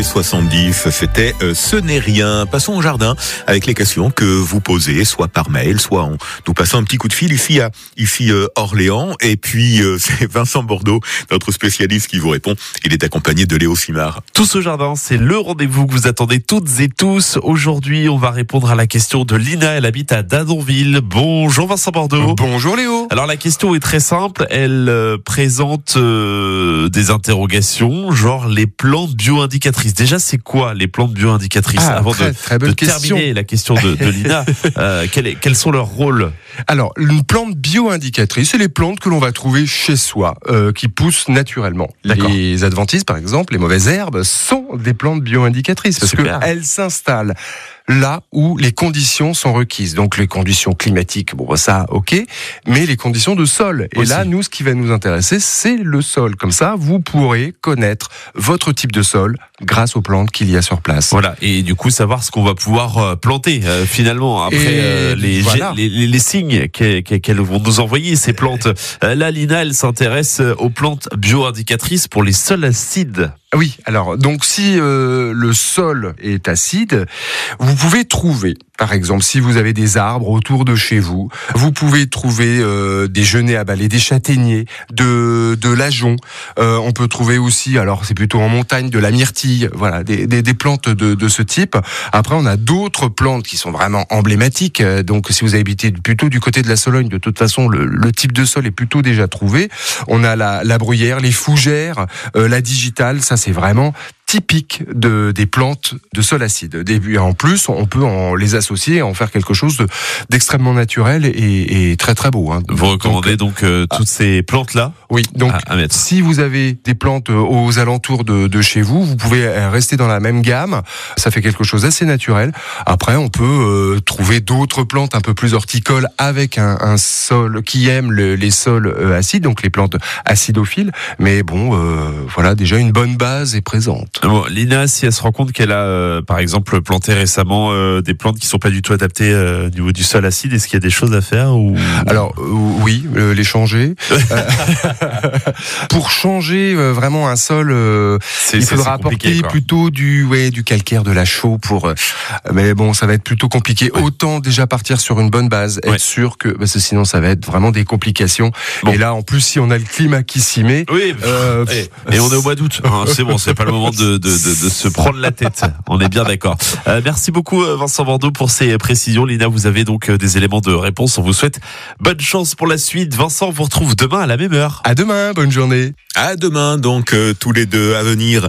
70, c'était Ce n'est rien. Passons au jardin avec les questions que vous posez, soit par mail, soit en nous passant un petit coup de fil ici à Orléans. Et puis c'est Vincent Bordeaux, notre spécialiste, qui vous répond. Il est accompagné de Léo Simard. Tous au jardin, c'est le rendez-vous que vous attendez toutes et tous. Aujourd'hui, on va répondre à la question de Lina. Elle habite à Dadonville. Bonjour Vincent Bordeaux. Bonjour Léo. Alors la question est très simple. Elle présente des interrogations, genre les plantes bio-indicatrices. Déjà, c'est quoi les plantes bio-indicatrices? Avant très de question. terminer la question de Lina, quels sont leurs rôles? Alors, une plante bio-indicatrice, c'est les plantes que l'on va trouver chez soi, qui poussent naturellement. D'accord. Les adventices, par exemple, les mauvaises herbes, sont des plantes bio-indicatrices parce qu'elles s'installent là où les conditions sont requises. Donc les conditions climatiques, bon ça, ok, mais les conditions de sol. Et là, nous, ce qui va nous intéresser, c'est le sol. Comme ça, vous pourrez connaître votre type de sol grâce aux plantes qu'il y a sur place. Voilà, et du coup savoir ce qu'on va pouvoir planter finalement après les signes qu'elles vont nous envoyer, ces plantes. Là, Lina, elle s'intéresse aux plantes bio-indicatrices pour les sols acides. Oui, alors donc si le sol est acide, vous pouvez trouver, par exemple, si vous avez des arbres autour de chez vous, vous pouvez trouver des genêts à balai, des châtaigniers, de l'ajonc. On peut trouver aussi, alors c'est plutôt en montagne, de la myrtille. Voilà, des plantes de ce type. Après, on a d'autres plantes qui sont vraiment emblématiques. Donc, si vous habitez plutôt du côté de la Sologne, de toute façon, le type de sol est plutôt déjà trouvé. On a la bruyère, les fougères, la digitale. Ça, c'est vraiment typique des plantes de sol acide. Et en plus, on peut les associer, en faire quelque chose d'extrêmement naturel et très très beau. Hein. Vous recommandez donc toutes ces plantes-là? Oui, donc à mettre. Si vous avez des plantes aux alentours de chez vous, vous pouvez rester dans la même gamme. Ça fait quelque chose d'assez naturel. Après, on peut trouver d'autres plantes un peu plus horticoles avec un sol qui aime les sols acides, donc les plantes acidophiles. Mais bon, voilà, déjà une bonne base est présente. Bon, Lina, si elle se rend compte qu'elle a, par exemple, planté récemment des plantes qui sont pas du tout adaptées au niveau du sol acide, est-ce qu'il y a des choses à faire ou... Alors oui, les changer. Pour changer vraiment un sol, il faudra apporter plutôt du calcaire, de la chaux mais bon, ça va être plutôt compliqué. Ouais. Autant déjà partir sur une bonne base, être sûr que parce que sinon ça va être vraiment des complications. Bon. Et là, en plus, si on a le climat qui s'y met, et on est au mois d'août, hein, c'est bon, c'est pas le moment de se prendre la tête. On est bien d'accord. Merci beaucoup Vincent Bordeaux pour ces précisions. Lina, vous avez donc des éléments de réponse. On vous souhaite bonne chance pour la suite. Vincent, on vous retrouve demain à la même heure. À demain, bonne journée. À demain, donc tous les deux à venir.